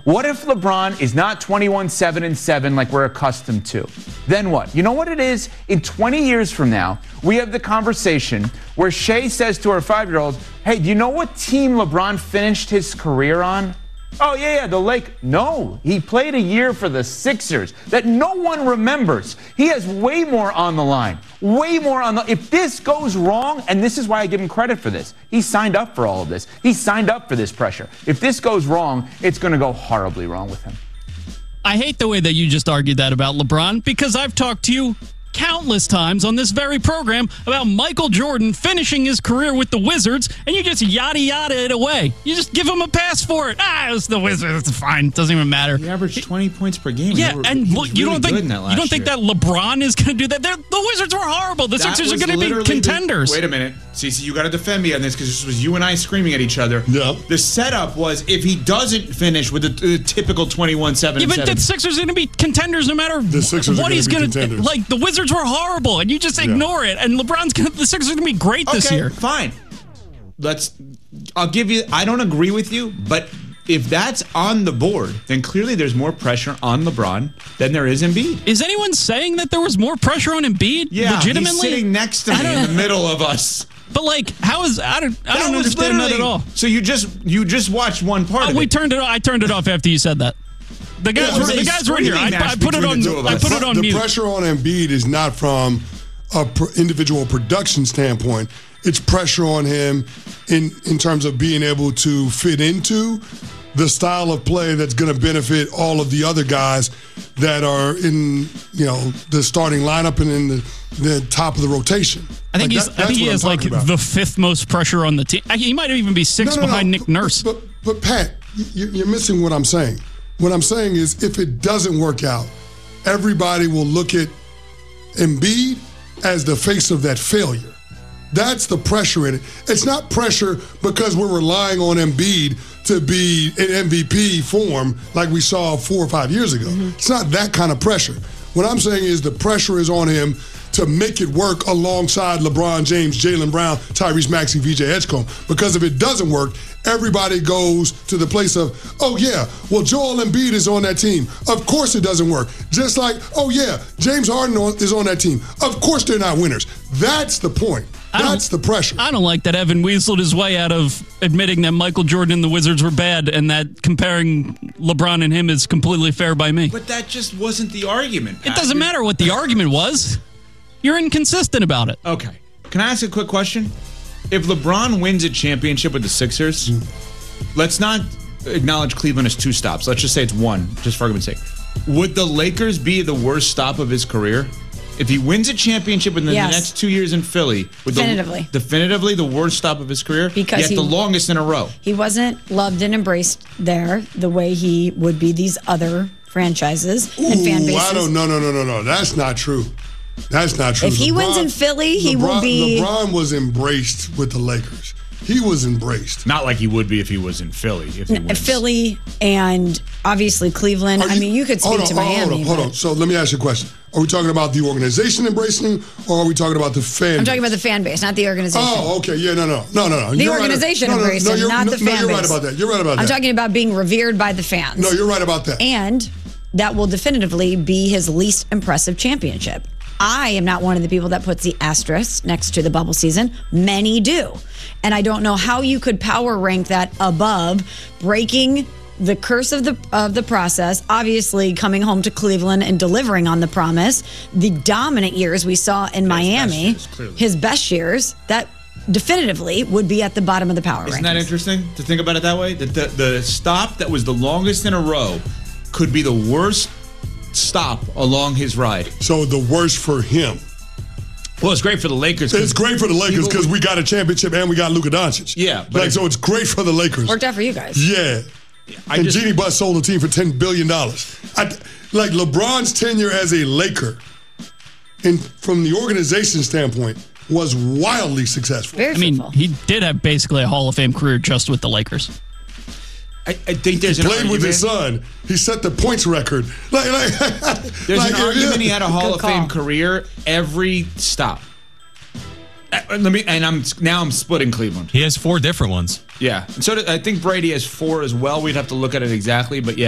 What if LeBron is not 21-7-7 like we're accustomed to? Then what? You know what it is? In 20 years from now, we have the conversation where Shay says to her 5-year-old, hey, do you know what team LeBron finished his career on? Oh, yeah, the Lake. No, he played a year for the Sixers that no one remembers. He has way more on the line. Way more on the... If this goes wrong, and this is why I give him credit for this. He signed up for all of this. He signed up for this pressure. If this goes wrong, it's going to go horribly wrong with him. I hate the way that you just argued that about LeBron, because I've talked to you countless times on this very program about Michael Jordan finishing his career with the Wizards, and you just yada it away. You just give him a pass for it. It's the Wizards. It's fine. It doesn't even matter. He averaged 20 points per game. Yeah, and you don't think that LeBron is going to do that? The Wizards were horrible. The Sixers are going to be contenders. Wait a minute. Cece, you got to defend me on this because this was you and I screaming at each other. Yep. The setup was if he doesn't finish with the typical 21-7-7. Yeah, but the Sixers are going to be contenders no matter what he's going to. Like, the Wizards were horrible, and you just ignore it. And the Sixers are going to be great this year. Fine. I'll give you. I don't agree with you, but if that's on the board, then clearly there's more pressure on LeBron than there is Embiid. Is anyone saying that there was more pressure on Embiid? Yeah, legitimately? He's sitting next to me in the middle of us. But how is I don't understand that at all. So you just watched one part of it. I turned it off after you said that. The guys were here. I put it on mute. The pressure on Embiid is not from an individual production standpoint. It's pressure on him in terms of being able to fit into the style of play that's going to benefit all of the other guys that are in the starting lineup and in the top of the rotation. I think he has the fifth most pressure on the team. He might even be sixth behind Nick Nurse. But Pat, you're missing what I'm saying. What I'm saying is if it doesn't work out, everybody will look at Embiid as the face of that failure. That's the pressure in it. It's not pressure because we're relying on Embiid to be in MVP form like we saw 4 or 5 years ago. Mm-hmm. It's not that kind of pressure. What I'm saying is the pressure is on him to make it work alongside LeBron James, Jaylen Brown, Tyrese Maxey, VJ Edgecombe. Because if it doesn't work, everybody goes to the place of, Joel Embiid is on that team. Of course it doesn't work. Just like, James Harden is on that team. Of course they're not winners. That's the point. That's the pressure. I don't like that Evan weaseled his way out of admitting that Michael Jordan and the Wizards were bad and that comparing LeBron and him is completely fair by me. But that just wasn't the argument, Pat. It doesn't matter what the argument was. You're inconsistent about it. Okay. Can I ask a quick question? If LeBron wins a championship with the Sixers, let's not acknowledge Cleveland as 2 stops. Let's just say it's 1, just for argument's sake. Would the Lakers be the worst stop of his career? If he wins a championship within the next 2 years in Philly, definitively the worst stop of his career, because yet the longest in a row. He wasn't loved and embraced there the way he would be these other franchises and fan bases. No. That's not true. That's not true. If he wins in Philly, he will be... LeBron was embraced with the Lakers. He was embraced. Not like he would be if he was in Philly. Philly and obviously Cleveland. You could speak to Miami. Hold on. So let me ask you a question. Are we talking about the organization embracing him, or are we talking about the fan base? I'm talking about the fan base, not the organization. Oh, okay. Yeah, no. The organization embraced him, not the fan base. You're right about that. I'm talking about being revered by the fans. No, you're right about that. And that will definitively be his least impressive championship. I am not one of the people that puts the asterisk next to the bubble season. Many do. And I don't know how you could power rank that above breaking the curse of the process, obviously coming home to Cleveland and delivering on the promise, the dominant years we saw in Miami, his best years, that definitively would be at the bottom of the power rankings. Isn't that interesting to think about it that way? That the stop that was the longest in a row could be the worst stop along his ride. So the worst for him. Well, it's great for the Lakers. It's great for the Lakers because we got a championship and we got Luka Doncic. Yeah. So it's great for the Lakers. Worked out for you guys. Yeah. And Jeannie Buss sold the team for $10 billion. LeBron's tenure as a Laker, and from the organization standpoint, was wildly successful. He did have basically a Hall of Fame career just with the Lakers. I think there's he played with his son. He set the points record. There's an argument he had a Hall of Fame career every stop. I'm splitting Cleveland. He has 4 different ones. Yeah. And so I think Brady has 4 as well. We'd have to look at it exactly, but yeah.